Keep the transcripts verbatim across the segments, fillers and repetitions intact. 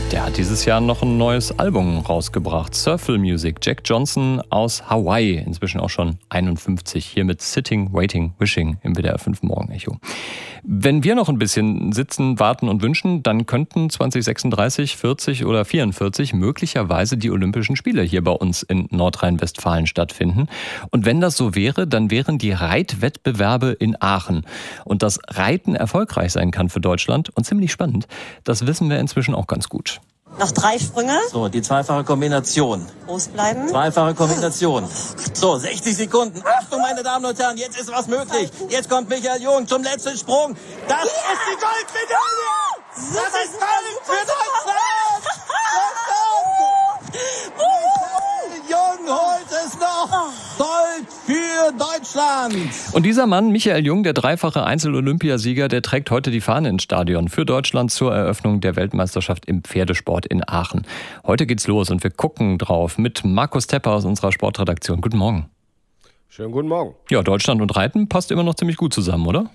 Der hat dieses Jahr noch ein neues Album rausgebracht. Surfle Music. Jack Johnson aus Hawaii. Inzwischen auch schon einundfünfzig. Hier mit Sitting, Waiting, Wishing im W D R fünf Morgenecho. Wenn wir noch ein bisschen sitzen, warten und wünschen, dann könnten zwanzig sechsunddreißig, vierzig oder vierundvierzig möglicherweise die Olympischen Spiele hier bei uns in Nordrhein-Westfalen stattfinden. Und wenn das so wäre, dann wären die Reitwettbewerbe in Aachen. Und dass Reiten erfolgreich sein kann für Deutschland und ziemlich spannend, das wissen wir inzwischen auch ganz gut. Noch drei Sprünge. So, die zweifache Kombination. Groß bleiben. Zweifache Kombination. So, sechzig Sekunden. Achtung, meine Damen und Herren, jetzt ist was möglich. Jetzt kommt Michael Jung zum letzten Sprung. Das ist die Goldmedaille! Das ist Gold für Deutschland! Michael Jung holt es noch! Gold für Deutschland! Und dieser Mann, Michael Jung, der dreifache Einzel-Olympiasieger, der trägt heute die Fahne ins Stadion für Deutschland zur Eröffnung der Weltmeisterschaft im Pferdesport in Aachen. Heute geht's los und wir gucken drauf mit Markus Tepper aus unserer Sportredaktion. Guten Morgen. Schönen guten Morgen. Ja, Deutschland und Reiten passt immer noch ziemlich gut zusammen, oder?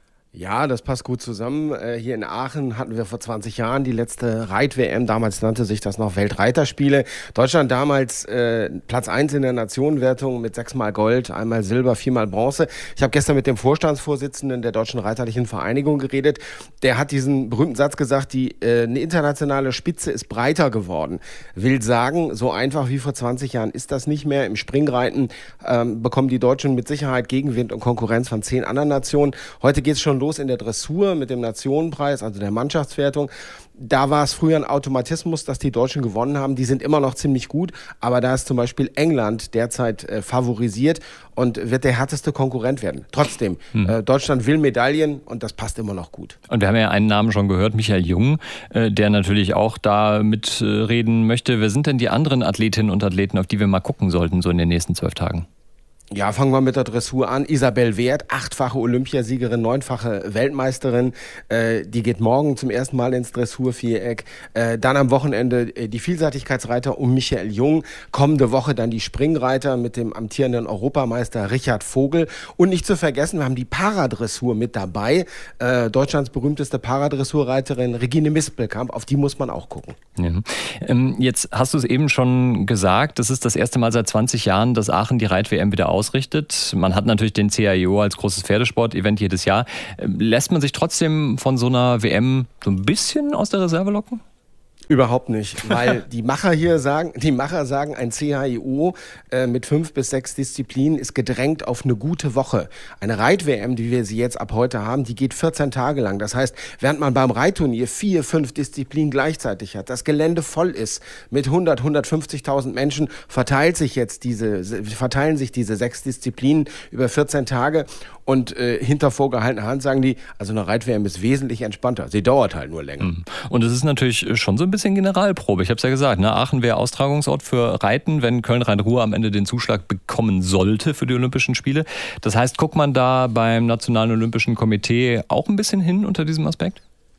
Ja, das passt gut zusammen. Hier in Aachen hatten wir vor zwanzig Jahren die letzte Reit-W M. Damals nannte sich das noch Weltreiterspiele. Deutschland damals äh, Platz eins in der Nationenwertung mit sechsmal Gold, einmal Silber, viermal Bronze. Ich habe gestern mit dem Vorstandsvorsitzenden der Deutschen Reiterlichen Vereinigung geredet. Der hat diesen berühmten Satz gesagt, die äh, eine internationale Spitze ist breiter geworden. Will sagen, so einfach wie vor zwanzig Jahren ist das nicht mehr. Im Springreiten ähm, bekommen die Deutschen mit Sicherheit Gegenwind und Konkurrenz von zehn anderen Nationen. Heute geht es schon los in der Dressur mit dem Nationenpreis, also der Mannschaftswertung. Da war es früher ein Automatismus, dass die Deutschen gewonnen haben. Die sind immer noch ziemlich gut, aber da ist zum Beispiel England derzeit äh, favorisiert und wird der härteste Konkurrent werden. Trotzdem, hm. äh, Deutschland will Medaillen und das passt immer noch gut. Und wir haben ja einen Namen schon gehört, Michael Jung, äh, der natürlich auch da mitreden möchte. Wer sind denn die anderen Athletinnen und Athleten, auf die wir mal gucken sollten, so in den nächsten zwölf Tagen? Ja, fangen wir mit der Dressur an. Isabel Wert, achtfache Olympiasiegerin, neunfache Weltmeisterin. Äh, die geht morgen zum ersten Mal ins Dressurviereck. Äh, dann am Wochenende äh, die Vielseitigkeitsreiter um Michael Jung. Kommende Woche dann die Springreiter mit dem amtierenden Europameister Richard Vogel. Und nicht zu vergessen, wir haben die Paradressur mit dabei. Äh, Deutschlands berühmteste Paradressurreiterin Regine Mispelkamp. Auf die muss man auch gucken. Ja. Ähm, jetzt hast du es eben schon gesagt, das ist das erste Mal seit zwanzig Jahren, dass Aachen die Reit-W M wieder ausrichtet. Man hat natürlich den C A I O als großes Pferdesport-Event jedes Jahr. Lässt man sich trotzdem von so einer W M so ein bisschen aus der Reserve locken? Überhaupt nicht, weil die Macher hier sagen, die Macher sagen, ein C H I O äh, mit fünf bis sechs Disziplinen ist gedrängt auf eine gute Woche. Eine Reit-W M, die wir sie jetzt ab heute haben, die geht vierzehn Tage lang. Das heißt, während man beim Reitturnier vier, fünf Disziplinen gleichzeitig hat, das Gelände voll ist mit hundert, hundertfünfzigtausend Menschen, verteilt sich jetzt diese, verteilen sich diese sechs Disziplinen über vierzehn Tage und äh, hinter vorgehaltener Hand sagen die, also eine Reit-W M ist wesentlich entspannter. Sie dauert halt nur länger. Und es ist natürlich schon so ein bisschen Generalprobe. Ich habe es ja gesagt, ne? Aachen wäre Austragungsort für Reiten, wenn Köln-Rhein-Ruhr am Ende den Zuschlag bekommen sollte für die Olympischen Spiele. Das heißt, guckt man da beim Nationalen Olympischen Komitee auch ein bisschen hin unter diesem Aspekt?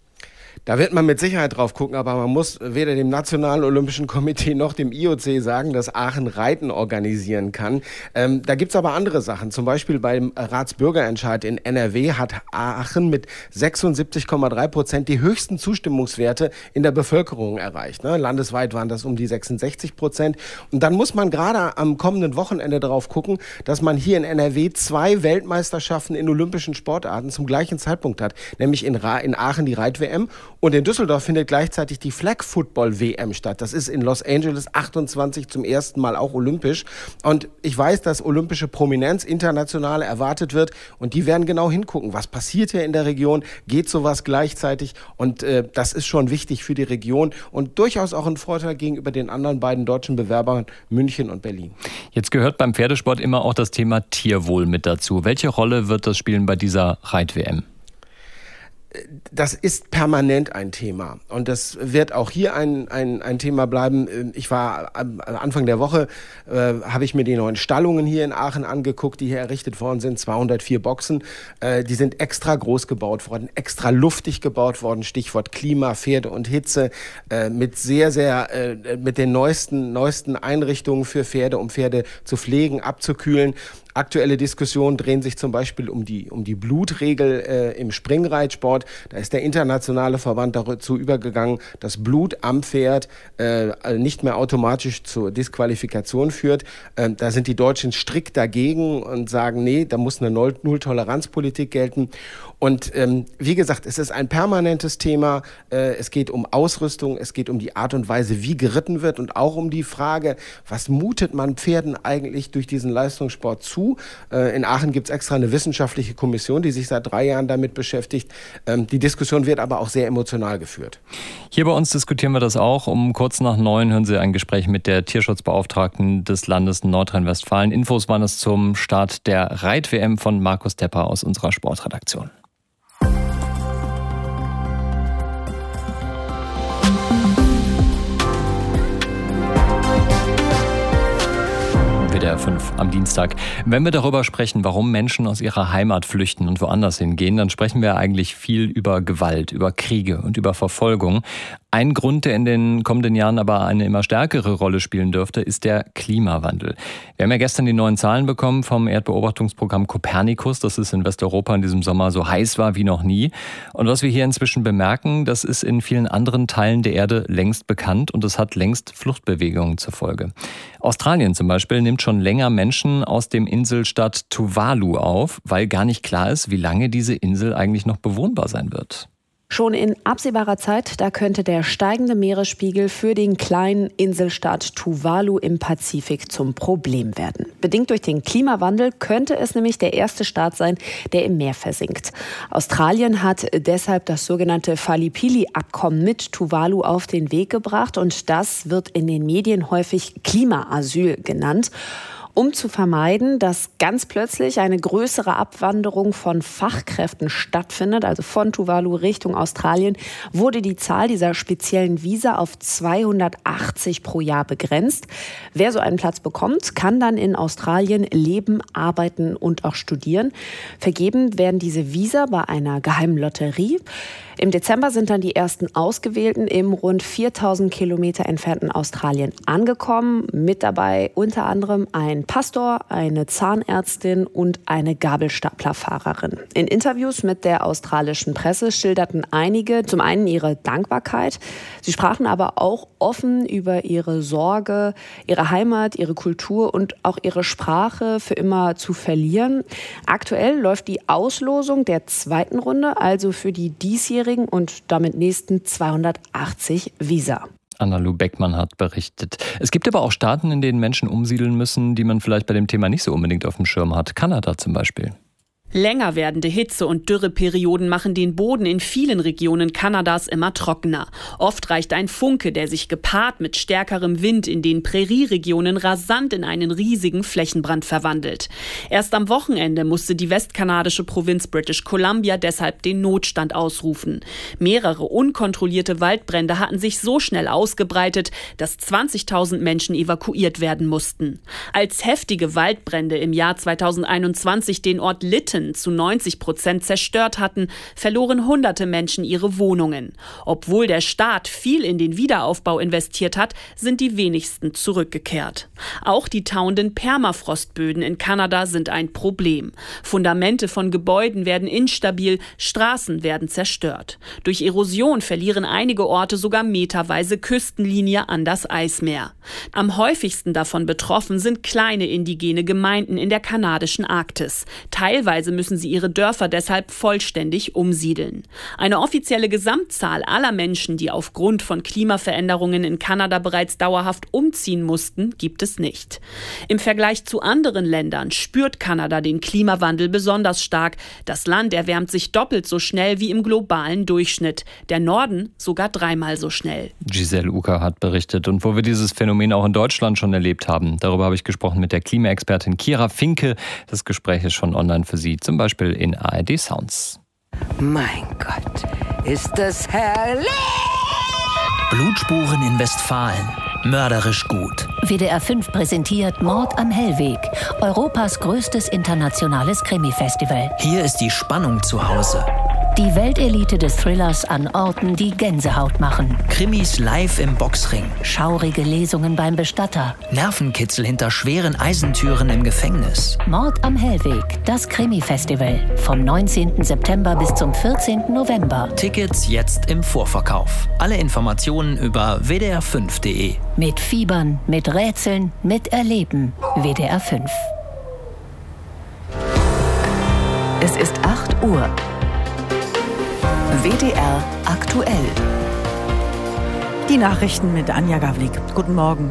Da wird man mit Sicherheit drauf gucken, aber man muss weder dem Nationalen Olympischen Komitee noch dem I O C sagen, dass Aachen Reiten organisieren kann. Ähm, da gibt's aber andere Sachen. Zum Beispiel beim Ratsbürgerentscheid in N R W hat Aachen mit sechsundsiebzig Komma drei Prozent die höchsten Zustimmungswerte in der Bevölkerung erreicht. Ne? Landesweit waren das um die sechsundsechzig Prozent. Und dann muss man gerade am kommenden Wochenende darauf gucken, dass man hier in N R W zwei Weltmeisterschaften in olympischen Sportarten zum gleichen Zeitpunkt hat. Nämlich in, Ra- in Aachen die Reit-W M. Und in Düsseldorf findet gleichzeitig die Flag Football W M statt. Das ist in Los Angeles achtundzwanzig zum ersten Mal auch olympisch. Und ich weiß, dass olympische Prominenz international erwartet wird. Und die werden genau hingucken, was passiert hier in der Region, geht sowas gleichzeitig. Und äh, das ist schon wichtig für die Region und durchaus auch ein Vorteil gegenüber den anderen beiden deutschen Bewerbern München und Berlin. Jetzt gehört beim Pferdesport immer auch das Thema Tierwohl mit dazu. Welche Rolle wird das spielen bei dieser Reit-W M? Das ist permanent ein Thema und das wird auch hier ein, ein, ein Thema bleiben. Ich war am Anfang der Woche, äh, habe ich mir die neuen Stallungen hier in Aachen angeguckt, die hier errichtet worden sind, zweihundertvier Boxen. Äh, die sind extra groß gebaut worden, extra luftig gebaut worden, Stichwort Klima, Pferde und Hitze, äh, mit sehr, sehr, äh, mit den neuesten, neuesten Einrichtungen für Pferde, um Pferde zu pflegen, abzukühlen. Aktuelle Diskussionen drehen sich zum Beispiel um die, um die Blutregel äh, im Springreitsport. Da ist der internationale Verband dazu übergegangen, dass Blut am Pferd äh, nicht mehr automatisch zur Disqualifikation führt. Äh, da sind die Deutschen strikt dagegen und sagen, nee, da muss eine Null-Toleranz-Politik gelten. Und ähm, wie gesagt, es ist ein permanentes Thema. Äh, es geht um Ausrüstung, es geht um die Art und Weise, wie geritten wird und auch um die Frage, was mutet man Pferden eigentlich durch diesen Leistungssport zu? Äh, in Aachen gibt es extra eine wissenschaftliche Kommission, die sich seit drei Jahren damit beschäftigt. Ähm, die Diskussion wird aber auch sehr emotional geführt. Hier bei uns diskutieren wir das auch. Um kurz nach neun hören Sie ein Gespräch mit der Tierschutzbeauftragten des Landes Nordrhein-Westfalen. Infos waren es zum Start der Reit-W M von Markus Tepper aus unserer Sportredaktion. W D R fünf am Dienstag. Wenn wir darüber sprechen, warum Menschen aus ihrer Heimat flüchten und woanders hingehen, dann sprechen wir eigentlich viel über Gewalt, über Kriege und über Verfolgung. Ein Grund, der in den kommenden Jahren aber eine immer stärkere Rolle spielen dürfte, ist der Klimawandel. Wir haben ja gestern die neuen Zahlen bekommen vom Erdbeobachtungsprogramm Copernicus, dass es in Westeuropa in diesem Sommer so heiß war wie noch nie. Und was wir hier inzwischen bemerken, das ist in vielen anderen Teilen der Erde längst bekannt und es hat längst Fluchtbewegungen zur Folge. Australien zum Beispiel nimmt schon länger Menschen aus dem Inselstaat Tuvalu auf, weil gar nicht klar ist, wie lange diese Insel eigentlich noch bewohnbar sein wird. Schon in absehbarer Zeit, da könnte der steigende Meeresspiegel für den kleinen Inselstaat Tuvalu im Pazifik zum Problem werden. Bedingt durch den Klimawandel könnte es nämlich der erste Staat sein, der im Meer versinkt. Australien hat deshalb das sogenannte Falipili-Abkommen mit Tuvalu auf den Weg gebracht und das wird in den Medien häufig Klimaasyl genannt. Um zu vermeiden, dass ganz plötzlich eine größere Abwanderung von Fachkräften stattfindet, also von Tuvalu Richtung Australien, wurde die Zahl dieser speziellen Visa auf zweihundertachtzig pro Jahr begrenzt. Wer so einen Platz bekommt, kann dann in Australien leben, arbeiten und auch studieren. Vergeben werden diese Visa bei einer geheimen Lotterie. Im Dezember sind dann die ersten Ausgewählten im rund viertausend Kilometer entfernten Australien angekommen. Mit dabei unter anderem ein Pastor, eine Zahnärztin und eine Gabelstaplerfahrerin. In Interviews mit der australischen Presse schilderten einige zum einen ihre Dankbarkeit. Sie sprachen aber auch offen über ihre Sorge, ihre Heimat, ihre Kultur und auch ihre Sprache für immer zu verlieren. Aktuell läuft die Auslosung der zweiten Runde, also für die diesjährige und damit nächsten zweihundertachtzig Visa. Anna-Lu Beckmann hat berichtet. Es gibt aber auch Staaten, in denen Menschen umsiedeln müssen, die man vielleicht bei dem Thema nicht so unbedingt auf dem Schirm hat. Kanada zum Beispiel. Länger werdende Hitze- und Dürreperioden machen den Boden in vielen Regionen Kanadas immer trockener. Oft reicht ein Funke, der sich gepaart mit stärkerem Wind in den Prärieregionen rasant in einen riesigen Flächenbrand verwandelt. Erst am Wochenende musste die westkanadische Provinz British Columbia deshalb den Notstand ausrufen. Mehrere unkontrollierte Waldbrände hatten sich so schnell ausgebreitet, dass zwanzigtausend Menschen evakuiert werden mussten. Als heftige Waldbrände im Jahr zweitausendeinundzwanzig den Ort Lytton zu neunzig Prozent zerstört hatten, verloren hunderte Menschen ihre Wohnungen. Obwohl der Staat viel in den Wiederaufbau investiert hat, sind die wenigsten zurückgekehrt. Auch die tauenden Permafrostböden in Kanada sind ein Problem. Fundamente von Gebäuden werden instabil, Straßen werden zerstört. Durch Erosion verlieren einige Orte sogar meterweise Küstenlinie an das Eismeer. Am häufigsten davon betroffen sind kleine indigene Gemeinden in der kanadischen Arktis. Teilweise müssen sie ihre Dörfer deshalb vollständig umsiedeln. Eine offizielle Gesamtzahl aller Menschen, die aufgrund von Klimaveränderungen in Kanada bereits dauerhaft umziehen mussten, gibt es nicht. Im Vergleich zu anderen Ländern spürt Kanada den Klimawandel besonders stark. Das Land erwärmt sich doppelt so schnell wie im globalen Durchschnitt. Der Norden sogar dreimal so schnell. Giselle Ucker hat berichtet. Und wo wir dieses Phänomen auch in Deutschland schon erlebt haben, darüber habe ich gesprochen mit der Klimaexpertin Kira Finke. Das Gespräch ist schon online für Sie, zum Beispiel in A R D Sounds. Mein Gott, ist das herrlich! Blutspuren in Westfalen. Mörderisch gut. W D R fünf präsentiert Mord am Hellweg, Europas größtes internationales Krimi-Festival. Hier ist die Spannung zu Hause. Die Weltelite des Thrillers an Orten, die Gänsehaut machen. Krimis live im Boxring. Schaurige Lesungen beim Bestatter. Nervenkitzel hinter schweren Eisentüren im Gefängnis. Mord am Hellweg, das Krimi-Festival. Vom neunzehnten September bis zum vierzehnten November. Tickets jetzt im Vorverkauf. Alle Informationen über w d r fünf punkt d e. Mit Fiebern, mit Rätseln, mit Erleben. W D R fünf. Es ist acht Uhr. W D R aktuell. Die Nachrichten mit Anja Gawlik. Guten Morgen.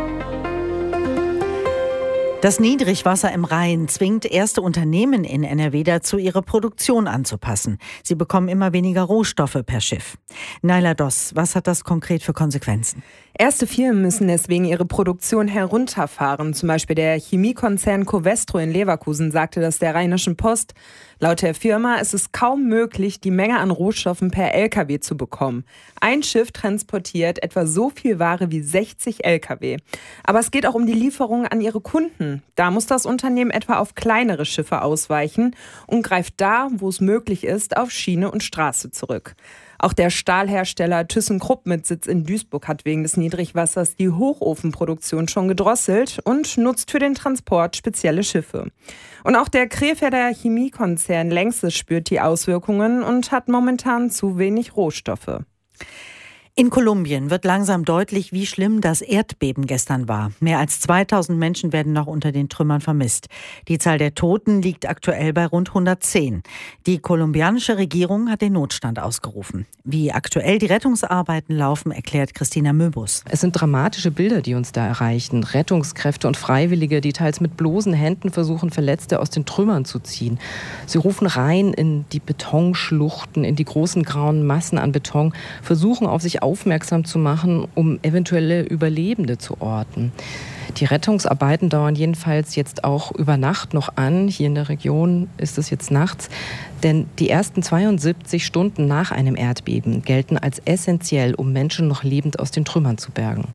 Das Niedrigwasser im Rhein zwingt erste Unternehmen in N R W dazu, ihre Produktion anzupassen. Sie bekommen immer weniger Rohstoffe per Schiff. Naila Doss, was hat das konkret für Konsequenzen? Erste Firmen müssen deswegen ihre Produktion herunterfahren. Zum Beispiel der Chemiekonzern Covestro in Leverkusen sagte das der Rheinischen Post. Laut der Firma ist es kaum möglich, die Menge an Rohstoffen per L K W zu bekommen. Ein Schiff transportiert etwa so viel Ware wie sechzig L K W. Aber es geht auch um die Lieferung an ihre Kunden. Da muss das Unternehmen etwa auf kleinere Schiffe ausweichen und greift da, wo es möglich ist, auf Schiene und Straße zurück. Auch der Stahlhersteller ThyssenKrupp mit Sitz in Duisburg hat wegen des Niedrigwassers die Hochofenproduktion schon gedrosselt und nutzt für den Transport spezielle Schiffe. Und auch der Krefelder Chemiekonzern Längstes spürt die Auswirkungen und hat momentan zu wenig Rohstoffe. In Kolumbien wird langsam deutlich, wie schlimm das Erdbeben gestern war. Mehr als zweitausend Menschen werden noch unter den Trümmern vermisst. Die Zahl der Toten liegt aktuell bei rund hundertzehn. Die kolumbianische Regierung hat den Notstand ausgerufen. Wie aktuell die Rettungsarbeiten laufen, erklärt Christina Möbus. Es sind dramatische Bilder, die uns da erreichen. Rettungskräfte und Freiwillige, die teils mit bloßen Händen versuchen, Verletzte aus den Trümmern zu ziehen. Sie rufen rein in die Betonschluchten, in die großen grauen Massen an Beton, versuchen auf sich aufmerksam zu machen, um eventuelle Überlebende zu orten. Die Rettungsarbeiten dauern jedenfalls jetzt auch über Nacht noch an. Hier in der Region ist es jetzt nachts, denn die ersten zweiundsiebzig Stunden nach einem Erdbeben gelten als essentiell, um Menschen noch lebend aus den Trümmern zu bergen.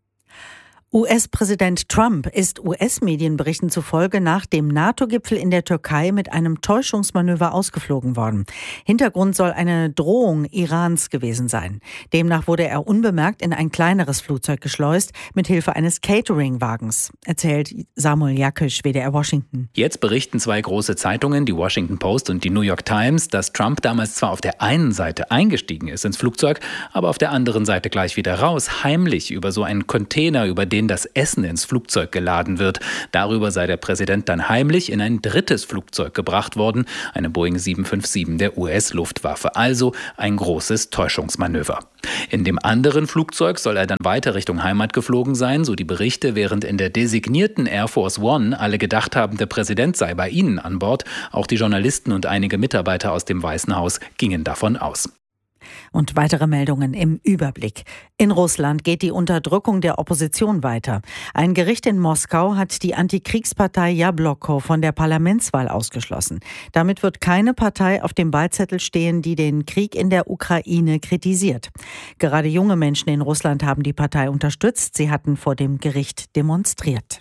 U S-Präsident Trump ist U S-Medienberichten zufolge nach dem NATO-Gipfel in der Türkei mit einem Täuschungsmanöver ausgeflogen worden. Hintergrund soll eine Drohung Irans gewesen sein. Demnach wurde er unbemerkt in ein kleineres Flugzeug geschleust, mit Hilfe eines Catering-Wagens, erzählt Samuel Jakisch, W D R Washington. Jetzt berichten zwei große Zeitungen, die Washington Post und die New York Times, dass Trump damals zwar auf der einen Seite eingestiegen ist ins Flugzeug, aber auf der anderen Seite gleich wieder raus, heimlich über so einen Container, über den das Essen ins Flugzeug geladen wird. Darüber sei der Präsident dann heimlich in ein drittes Flugzeug gebracht worden, eine Boeing sieben fünf sieben der U S-Luftwaffe. Also ein großes Täuschungsmanöver. In dem anderen Flugzeug soll er dann weiter Richtung Heimat geflogen sein, so die Berichte, während in der designierten Air Force One alle gedacht haben, der Präsident sei bei ihnen an Bord. Auch die Journalisten und einige Mitarbeiter aus dem Weißen Haus gingen davon aus. Und weitere Meldungen im Überblick. In Russland geht die Unterdrückung der Opposition weiter. Ein Gericht in Moskau hat die Antikriegspartei Jabloko von der Parlamentswahl ausgeschlossen. Damit wird keine Partei auf dem Wahlzettel stehen, die den Krieg in der Ukraine kritisiert. Gerade junge Menschen in Russland haben die Partei unterstützt. Sie hatten vor dem Gericht demonstriert.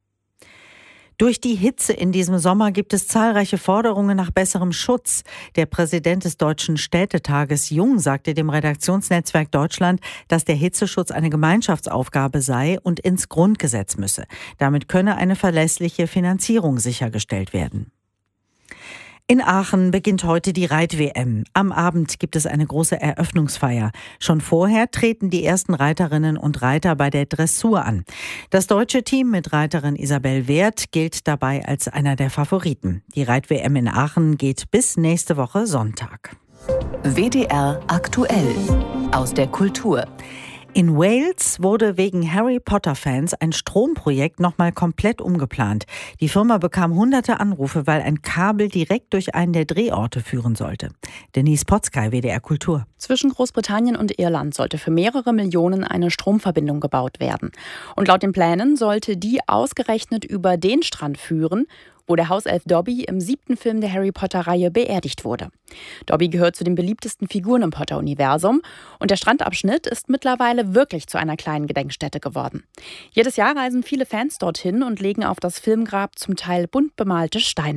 Durch die Hitze in diesem Sommer gibt es zahlreiche Forderungen nach besserem Schutz. Der Präsident des Deutschen Städtetages Jung sagte dem Redaktionsnetzwerk Deutschland, dass der Hitzeschutz eine Gemeinschaftsaufgabe sei und ins Grundgesetz müsse. Damit könne eine verlässliche Finanzierung sichergestellt werden. In Aachen beginnt heute die Reit-W M. Am Abend gibt es eine große Eröffnungsfeier. Schon vorher treten die ersten Reiterinnen und Reiter bei der Dressur an. Das deutsche Team mit Reiterin Isabel Wert gilt dabei als einer der Favoriten. Die Reit-W M in Aachen geht bis nächste Woche Sonntag. W D R aktuell aus der Kultur. In Wales wurde wegen Harry-Potter-Fans ein Stromprojekt nochmal komplett umgeplant. Die Firma bekam hunderte Anrufe, weil ein Kabel direkt durch einen der Drehorte führen sollte. Denise Potzkei, W D R Kultur. Zwischen Großbritannien und Irland sollte für mehrere Millionen eine Stromverbindung gebaut werden. Und laut den Plänen sollte die ausgerechnet über den Strand führen, wo der Hauself Dobby im siebten Film der Harry-Potter-Reihe beerdigt wurde. Dobby gehört zu den beliebtesten Figuren im Potter-Universum und der Strandabschnitt ist mittlerweile wirklich zu einer kleinen Gedenkstätte geworden. Jedes Jahr reisen viele Fans dorthin und legen auf das Filmgrab zum Teil bunt bemalte Steine ab.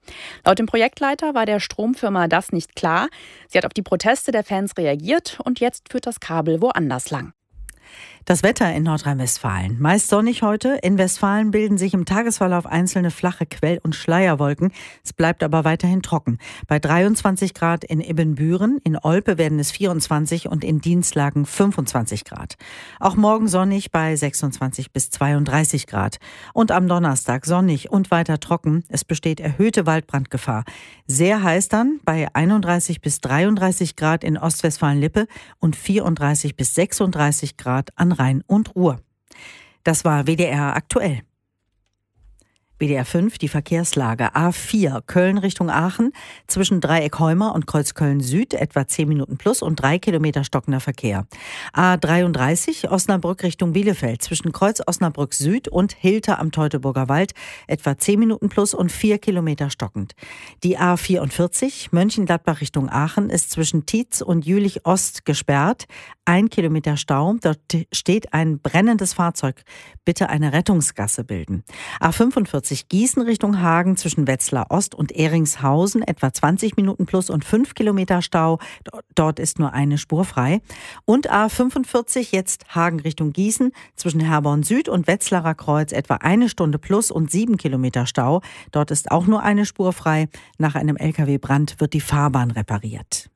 Laut dem Projektleiter war der Stromfirma das nicht klar. Sie hat auf die Proteste der Fans reagiert und jetzt führt das Kabel woanders lang. Das Wetter in Nordrhein-Westfalen. Meist sonnig heute. In Westfalen bilden sich im Tagesverlauf einzelne flache Quell- und Schleierwolken. Es bleibt aber weiterhin trocken. Bei dreiundzwanzig Grad in Ibbenbüren, in Olpe werden es vierundzwanzig und in Dienstlagen fünfundzwanzig Grad. Auch morgen sonnig bei sechsundzwanzig bis zweiunddreißig Grad. Und am Donnerstag sonnig und weiter trocken. Es besteht erhöhte Waldbrandgefahr. Sehr heiß dann bei einunddreißig bis dreiunddreißig Grad in Ostwestfalen-Lippe und vierunddreißig bis sechsunddreißig Grad an Rhein und Ruhr. Das war W D R aktuell. W D R fünf, die Verkehrslage. A vier, Köln Richtung Aachen, zwischen Dreieck-Heuma und Kreuzköln Süd, etwa zehn Minuten plus und drei Kilometer stockender Verkehr. A dreiunddreißig, Osnabrück Richtung Bielefeld, zwischen Kreuz Osnabrück Süd und Hilter am Teutoburger Wald, etwa zehn Minuten plus und vier Kilometer stockend. Die A vierundvierzig, Mönchengladbach Richtung Aachen, ist zwischen Tietz und Jülich Ost gesperrt. Ein Kilometer Stau, dort steht ein brennendes Fahrzeug. Bitte eine Rettungsgasse bilden. A fünfundvierzig, Gießen Richtung Hagen, zwischen Wetzlar Ost und Ehringshausen, etwa zwanzig Minuten plus und fünf Kilometer Stau. Dort ist nur eine Spur frei. Und A fünfundvierzig, jetzt Hagen Richtung Gießen, zwischen Herborn Süd und Wetzlarer Kreuz, etwa eine Stunde plus und sieben Kilometer Stau. Dort ist auch nur eine Spur frei. Nach einem L K W-Brand wird die Fahrbahn repariert.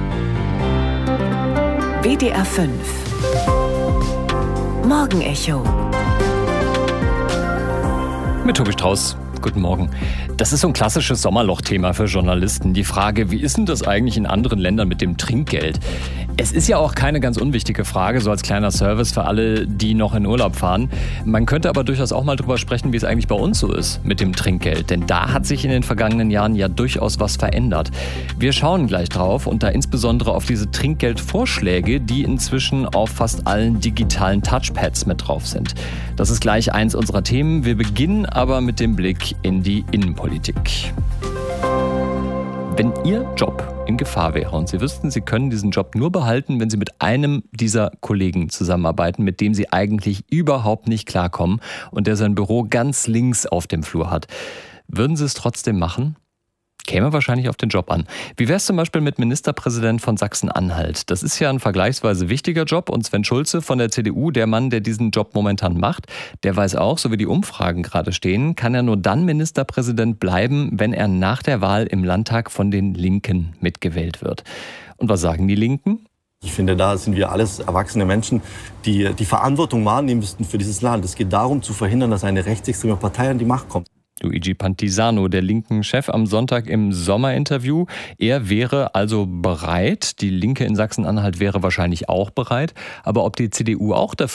W D R fünf Morgenecho mit Tobi Strauß. Guten Morgen. Das ist so ein klassisches Sommerloch-Thema für Journalisten. Die Frage, wie ist denn das eigentlich in anderen Ländern mit dem Trinkgeld? Es ist ja auch keine ganz unwichtige Frage, so als kleiner Service für alle, die noch in Urlaub fahren. Man könnte aber durchaus auch mal drüber sprechen, wie es eigentlich bei uns so ist mit dem Trinkgeld. Denn da hat sich in den vergangenen Jahren ja durchaus was verändert. Wir schauen gleich drauf und da insbesondere auf diese Trinkgeldvorschläge, die inzwischen auf fast allen digitalen Touchpads mit drauf sind. Das ist gleich eins unserer Themen. Wir beginnen aber mit dem Blick in die Innenpolitik. Wenn Ihr Job in Gefahr wäre und Sie wüssten, Sie können diesen Job nur behalten, wenn Sie mit einem dieser Kollegen zusammenarbeiten, mit dem Sie eigentlich überhaupt nicht klarkommen und der sein Büro ganz links auf dem Flur hat, würden Sie es trotzdem machen? Käme wahrscheinlich auf den Job an. Wie wäre es zum Beispiel mit Ministerpräsident von Sachsen-Anhalt? Das ist ja ein vergleichsweise wichtiger Job und Sven Schulze von der C D U, der Mann, der diesen Job momentan macht, der weiß auch, so wie die Umfragen gerade stehen, kann er nur dann Ministerpräsident bleiben, wenn er nach der Wahl im Landtag von den Linken mitgewählt wird. Und was sagen die Linken? Ich finde, da sind wir alles erwachsene Menschen, die die Verantwortung wahrnehmen müssten für dieses Land. Es geht darum, zu verhindern, dass eine rechtsextreme Partei an die Macht kommt. Luigi Pantisano, der linken Chef, am Sonntag im Sommerinterview. Er wäre also bereit, die Linke in Sachsen-Anhalt wäre wahrscheinlich auch bereit, aber ob die C D U auch dafür